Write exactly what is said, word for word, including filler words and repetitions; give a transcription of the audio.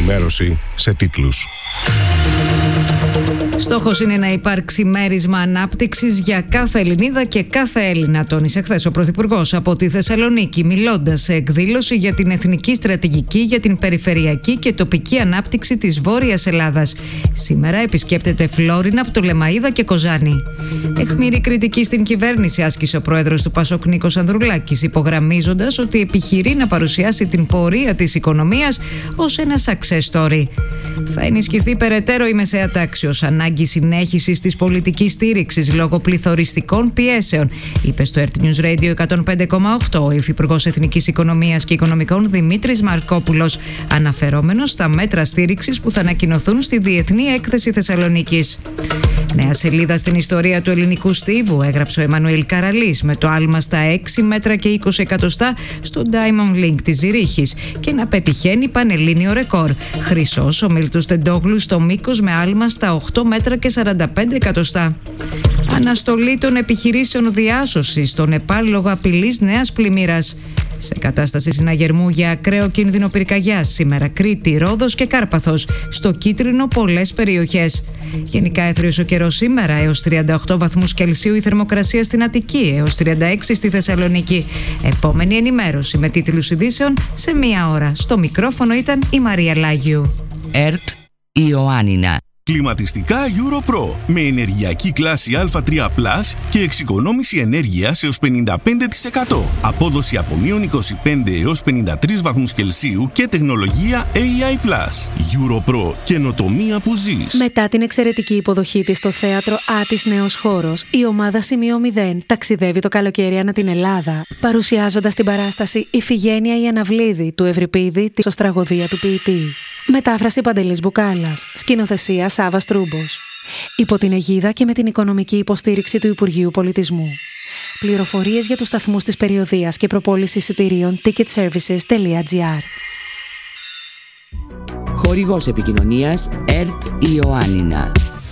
ενημέρωση σε τίτλους. Στόχος είναι να υπάρξει μέρισμα ανάπτυξης για κάθε Ελληνίδα και κάθε Έλληνα, τόνισε χθες ο Πρωθυπουργός από τη Θεσσαλονίκη, μιλώντας σε εκδήλωση για την Εθνική Στρατηγική για την Περιφερειακή και Τοπική Ανάπτυξη της Βόρειας Ελλάδας. Σήμερα επισκέπτεται Φλόρινα, Πτολεμαΐδα και Κοζάνη. Αιχμηρή κριτική στην κυβέρνηση άσκησε ο πρόεδρος του Πασόκ Νίκος Ανδρουλάκης, υπογραμμίζοντας ότι επιχειρεί να παρουσιάσει την πορεία της οικονομίας ως ένα success story. Θα ενισχυθεί περαιτέρω η μεσαία τάξη ως ανάγκη συνέχισης της πολιτικής στήριξης λόγω πληθωριστικών πιέσεων, είπε στο Earth News Radio εκατόν πέντε κόμμα οκτώ ο Υφυπουργός Εθνικής Οικονομίας και Οικονομικών Δημήτρης Μαρκόπουλος, αναφερόμενος στα μέτρα στήριξης που θα ανακοινωθούν στη Διεθνή Έκθεση Θεσσαλονίκης. Νέα σελίδα στην ιστορία του ελληνικού στίβου, έγραψε ο Εμμανουήλ Καραλής με το άλμα στα έξι μέτρα και είκοσι εκατοστά στο Diamond Link της Ζηρίχης και να πετυχαίνει πανελλήνιο ρεκόρ. Χρυσός ο Μίλτος Τεντόγλου στο μήκος με άλμα στα οκτώ μέτρα και σαράντα πέντε εκατοστά. Αναστολή των επιχειρήσεων διάσωσης στο Νεπάλ λόγω απειλής νέας πλημμύρας. Σε κατάσταση συναγερμού για ακραίο κίνδυνο πυρκαγιάς σήμερα Κρήτη, Ρόδος και Κάρπαθος. Στο κίτρινο πολλές περιοχές. Γενικά έθριος ο καιρός σήμερα, έως τριάντα οκτώ βαθμούς Κελσίου η θερμοκρασία στην Αττική, έως τριάντα έξι στη Θεσσαλονίκη. Επόμενη ενημέρωση με τίτλους ειδήσεων σε μία ώρα. Στο μικρόφωνο ήταν η Μαρία Λάγιου. ΕΡΤ Ιωάννινα. Κλιματιστικά EuroPro με ενεργειακή κλάση Α τρία πλας και εξοικονόμηση ενέργειας έως πενήντα πέντε τοις εκατό. Απόδοση από μείον είκοσι πέντε έως πενήντα τρεις βαθμούς Κελσίου και τεχνολογία έι άι πλας. EuroPro, καινοτομία που ζεις. Μετά την εξαιρετική υποδοχή της στο θέατρο Άτης Νέος Χώρος, η ομάδα Σημείο μηδέν ταξιδεύει το καλοκαίρι ανά την Ελλάδα, παρουσιάζοντας την παράσταση «Ιφηγένεια η Αναβλίδη» του Ευρυπίδη, τη οστραγωδία του ποιητή. Μετάφραση Παντελής Μπουκάλας. Σκηνοθεσία Σάββας Τρούμπος. Υπό την αιγίδα και με την οικονομική υποστήριξη του Υπουργείου Πολιτισμού. Πληροφορίες για τους σταθμούς της περιοδείας και προπόληση εισιτηρίων ticketservices τελεία gr. Χορηγός επικοινωνίας ΕΡΤ Ιωάννινα.